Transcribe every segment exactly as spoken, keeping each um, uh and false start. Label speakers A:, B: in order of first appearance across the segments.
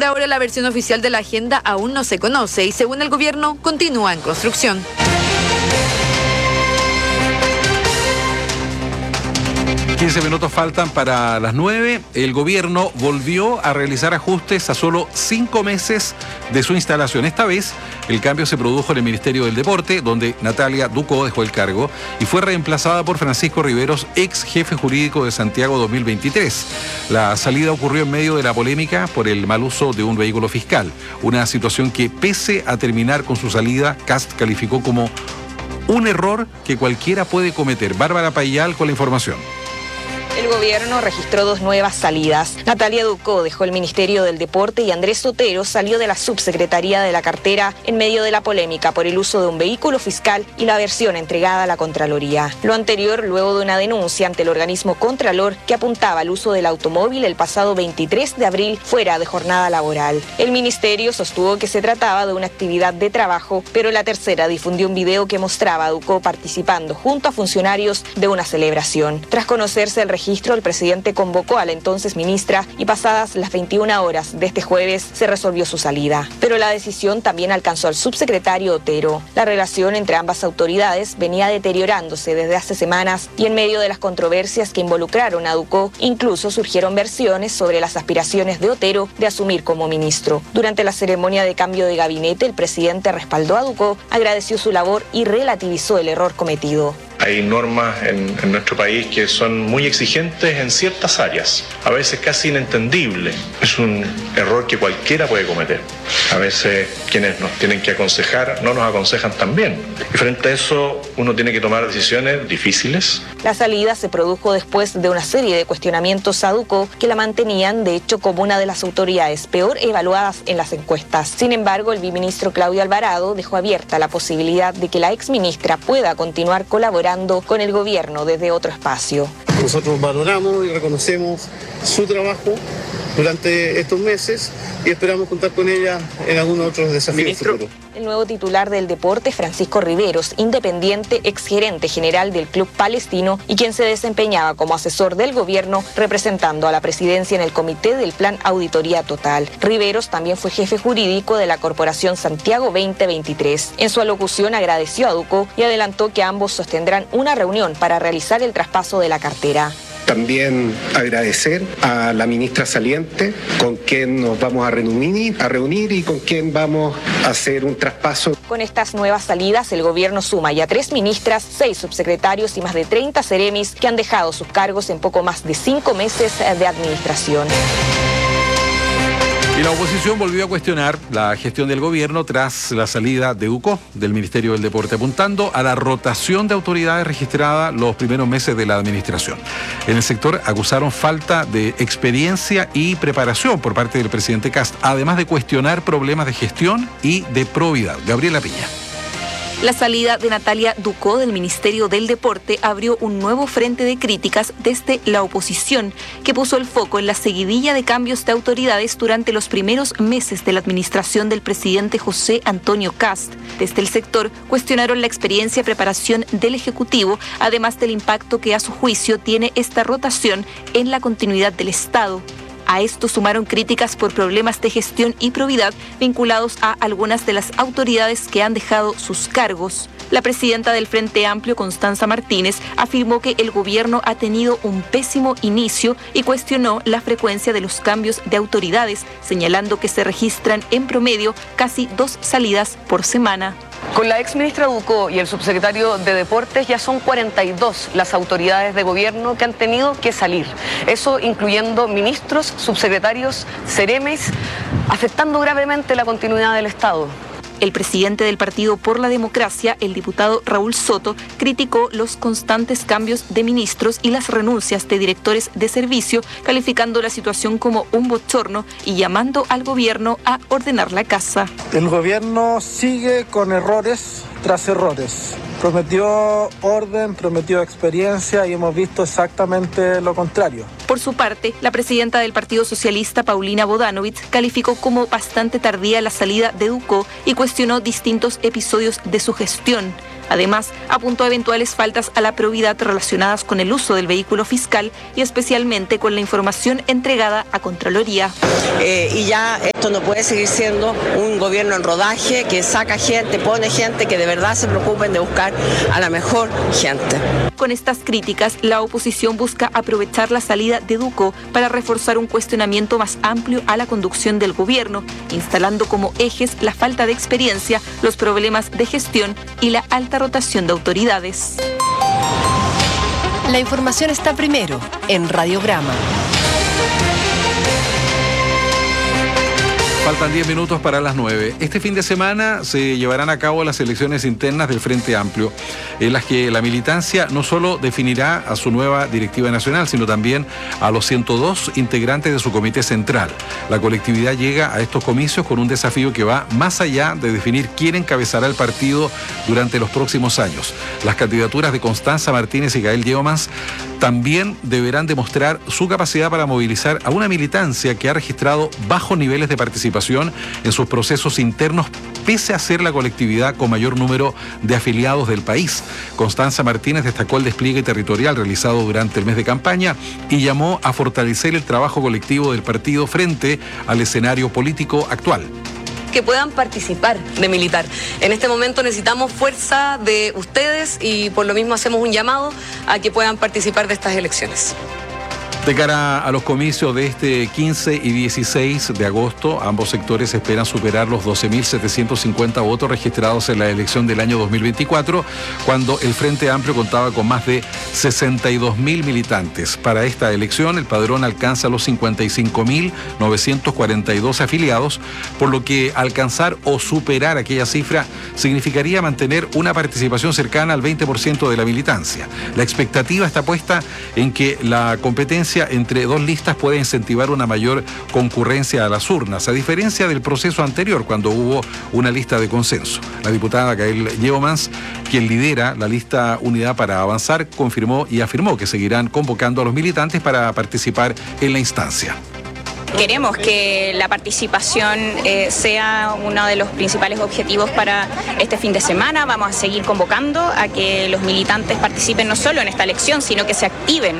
A: Por ahora la versión oficial de la agenda aún no se conoce y según el gobierno continúa en construcción.
B: quince minutos faltan para las nueve. El gobierno volvió a realizar ajustes a solo cinco meses de su instalación. Esta vez el cambio se produjo en el Ministerio del Deporte, donde Natalia Ducó dejó el cargo y fue reemplazada por Francisco Riveros, ex jefe jurídico de Santiago dos mil veintitrés. La salida ocurrió en medio de la polémica por el mal uso de un vehículo fiscal. Una situación que, pese a terminar con su salida, Kast calificó como un error que cualquiera puede cometer. Bárbara Payal con la información.
C: El gobierno registró dos nuevas salidas. Natalia Ducó dejó el Ministerio del Deporte y Andrés Sotero salió de la subsecretaría de la cartera en medio de la polémica por el uso de un vehículo fiscal y la versión entregada a la Contraloría. Lo anterior luego de una denuncia ante el organismo Contralor que apuntaba al uso del automóvil el pasado veintitrés de abril fuera de jornada laboral. El ministerio sostuvo que se trataba de una actividad de trabajo, pero la tercera difundió un video que mostraba a Ducó participando junto a funcionarios de una celebración. Tras conocerse el registro, el presidente convocó a la entonces ministra y pasadas las veintiuna horas de este jueves se resolvió su salida. Pero la decisión también alcanzó al subsecretario Otero. La relación entre ambas autoridades venía deteriorándose desde hace semanas y en medio de las controversias que involucraron a Ducó, incluso surgieron versiones sobre las aspiraciones de Otero de asumir como ministro. Durante la ceremonia de cambio de gabinete, el presidente respaldó a Ducó, agradeció su labor y relativizó el error cometido.
D: Hay normas en, en nuestro país que son muy exigentes en ciertas áreas, a veces casi inentendibles. Es un error que cualquiera puede cometer. A veces quienes nos tienen que aconsejar no nos aconsejan tan bien. Y frente a eso uno tiene que tomar decisiones difíciles.
C: La salida se produjo después de una serie de cuestionamientos a Ducó que la mantenían de hecho como una de las autoridades peor evaluadas en las encuestas. Sin embargo, el viceministro Claudio Alvarado dejó abierta la posibilidad de que la exministra pueda continuar colaborando con el gobierno desde otro espacio.
E: Nosotros valoramos y reconocemos su trabajo durante estos meses y esperamos contar con ella en algunos otros desafíos futuros.
C: El nuevo titular del deporte, Francisco Riveros, independiente, exgerente general del Club Palestino y quien se desempeñaba como asesor del gobierno representando a la presidencia en el comité del Plan Auditoría Total. Riveros también fue jefe jurídico de la Corporación Santiago veinte veintitrés. En su alocución agradeció a Ducó y adelantó que ambos sostendrán una reunión para realizar el traspaso de la cartera.
F: También agradecer a la ministra saliente, con quien nos vamos a reunir, a reunir y con quien vamos a hacer un traspaso.
C: Con estas nuevas salidas, el gobierno suma ya tres ministras, seis subsecretarios y más de treinta seremis que han dejado sus cargos en poco más de cinco meses de administración.
B: Y la oposición volvió a cuestionar la gestión del gobierno tras la salida de Ducó del Ministerio del Deporte, apuntando a la rotación de autoridades registrada los primeros meses de la administración. En el sector acusaron falta de experiencia y preparación por parte del presidente Kast, además de cuestionar problemas de gestión y de probidad. Gabriela Piña.
G: La salida de Natalia Ducó del Ministerio del Deporte abrió un nuevo frente de críticas desde la oposición, que puso el foco en la seguidilla de cambios de autoridades durante los primeros meses de la administración del presidente José Antonio Kast. Desde el sector cuestionaron la experiencia y preparación del Ejecutivo, además del impacto que a su juicio tiene esta rotación en la continuidad del Estado. A esto sumaron críticas por problemas de gestión y probidad vinculados a algunas de las autoridades que han dejado sus cargos. La presidenta del Frente Amplio, Constanza Martínez, afirmó que el gobierno ha tenido un pésimo inicio y cuestionó la frecuencia de los cambios de autoridades, señalando que se registran en promedio casi dos salidas por semana.
H: Con la exministra Ducó y el subsecretario de Deportes ya son cuarenta y dos las autoridades de gobierno que han tenido que salir. Eso incluyendo ministros, subsecretarios, seremes, afectando gravemente la continuidad del Estado.
G: El presidente del Partido por la Democracia, el diputado Raúl Soto, criticó los constantes cambios de ministros y las renuncias de directores de servicio, calificando la situación como un bochorno y llamando al gobierno a ordenar la casa.
I: El gobierno sigue con errores tras errores. Prometió orden, prometió experiencia y hemos visto exactamente lo contrario.
G: Por su parte, la presidenta del Partido Socialista, Paulina Bodanovich, calificó como bastante tardía la salida de Ducó y cuestionó distintos episodios de su gestión. Además, apuntó a eventuales faltas a la probidad relacionadas con el uso del vehículo fiscal y especialmente con la información entregada a Contraloría.
J: Eh, y ya esto no puede seguir siendo un gobierno en rodaje que saca gente, pone gente, que de verdad se preocupen de buscar a la mejor gente.
G: Con estas críticas, la oposición busca aprovechar la salida de Ducó para reforzar un cuestionamiento más amplio a la conducción del gobierno, instalando como ejes la falta de experiencia, los problemas de gestión y la alta rotación de autoridades.
K: La información está primero en Radiograma.
B: Faltan diez minutos para las nueve. Este fin de semana se llevarán a cabo las elecciones internas del Frente Amplio, en las que la militancia no solo definirá a su nueva directiva nacional, sino también a los ciento dos integrantes de su comité central. La colectividad llega a estos comicios con un desafío que va más allá de definir quién encabezará el partido durante los próximos años. Las candidaturas de Constanza Martínez y Gael Yeomans también deberán demostrar su capacidad para movilizar a una militancia que ha registrado bajos niveles de participación en sus procesos internos, pese a ser la colectividad con mayor número de afiliados del país. Constanza Martínez destacó el despliegue territorial realizado durante el mes de campaña y llamó a fortalecer el trabajo colectivo del partido frente al escenario político actual.
L: Que puedan participar de militar. En este momento necesitamos fuerza de ustedes y por lo mismo hacemos un llamado a que puedan participar de estas elecciones.
B: De cara a los comicios de este quince y dieciséis de agosto, ambos sectores esperan superar los doce mil setecientos cincuenta votos registrados en la elección del año dos mil veinticuatro, cuando el Frente Amplio contaba con más de sesenta y dos mil militantes. Para esta elección, el padrón alcanza los cincuenta y cinco mil novecientos cuarenta y dos afiliados, por lo que alcanzar o superar aquella cifra significaría mantener una participación cercana al veinte por ciento de la militancia. La expectativa está puesta en que la competencia entre dos listas puede incentivar una mayor concurrencia a las urnas, a diferencia del proceso anterior, cuando hubo una lista de consenso. La diputada Gael Yeomans, quien lidera la lista Unidad para Avanzar, confirmó y afirmó que seguirán convocando a los militantes para participar en la instancia.
M: Queremos que la participación eh, sea uno de los principales objetivos para este fin de semana. Vamos a seguir convocando a que los militantes participen no solo en esta elección, sino que se activen.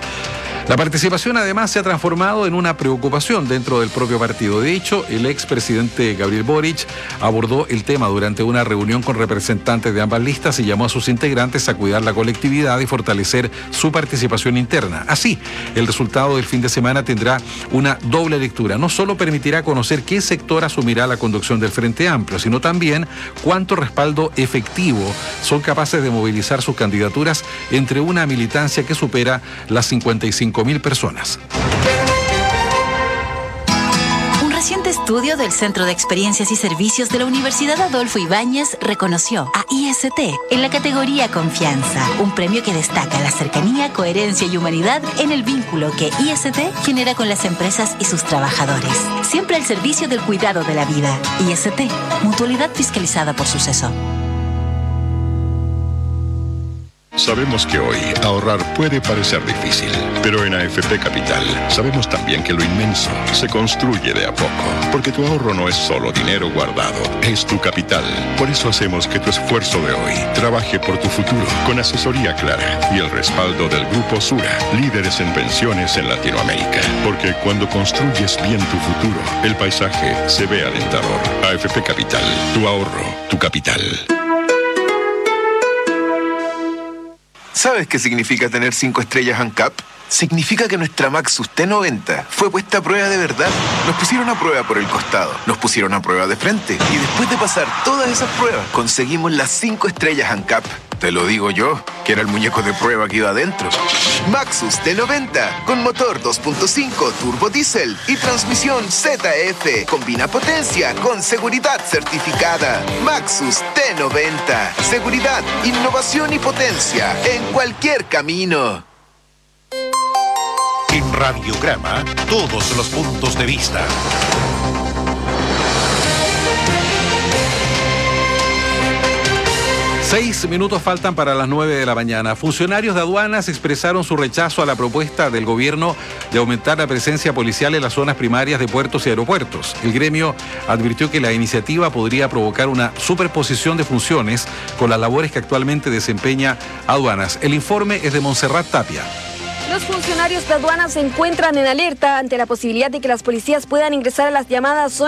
B: La participación además se ha transformado en una preocupación dentro del propio partido. De hecho, el expresidente Gabriel Boric abordó el tema durante una reunión con representantes de ambas listas y llamó a sus integrantes a cuidar la colectividad y fortalecer su participación interna. Así, el resultado del fin de semana tendrá una doble lectura. No solo permitirá conocer qué sector asumirá la conducción del Frente Amplio, sino también cuánto respaldo efectivo son capaces de movilizar sus candidaturas entre una militancia que supera las cincuenta y cinco mil personas.
N: Un reciente estudio del Centro de Experiencias y Servicios de la Universidad Adolfo Ibáñez reconoció a I S T en la categoría Confianza, un premio que destaca la cercanía, coherencia y humanidad en el vínculo que I S T genera con las empresas y sus trabajadores. Siempre al servicio del cuidado de la vida. I S T, mutualidad fiscalizada por Suceso.
O: Sabemos que hoy ahorrar puede parecer difícil, pero en A F P Capital sabemos también que lo inmenso se construye de a poco, porque tu ahorro no es solo dinero guardado, es tu capital. Por eso hacemos que tu esfuerzo de hoy trabaje por tu futuro, con asesoría clara y el respaldo del Grupo Sura, líderes en pensiones en Latinoamérica. Porque cuando construyes bien tu futuro, el paisaje se ve alentador. A F P Capital, tu ahorro, tu capital.
P: ¿Sabes qué significa tener cinco estrellas ANCAP? Significa que nuestra Maxus T noventa fue puesta a prueba de verdad. Nos pusieron a prueba por el costado, nos pusieron a prueba de frente y después de pasar todas esas pruebas conseguimos las cinco estrellas ANCAP. Te lo digo yo, que era el muñeco de prueba que iba adentro. Maxus T noventa, con motor dos punto cinco turbo diésel y transmisión Z F. Combina potencia con seguridad certificada. Maxus T noventa. Seguridad, innovación y potencia en cualquier camino.
Q: En Radiograma, todos los puntos de vista.
B: Seis minutos faltan para las nueve de la mañana. Funcionarios de aduanas expresaron su rechazo a la propuesta del gobierno de aumentar la presencia policial en las zonas primarias de puertos y aeropuertos. El gremio advirtió que la iniciativa podría provocar una superposición de funciones con las labores que actualmente desempeña aduanas. El informe es de Montserrat Tapia.
R: Los funcionarios de aduanas se encuentran en alerta ante la posibilidad de que las policías puedan ingresar a las llamadas zonas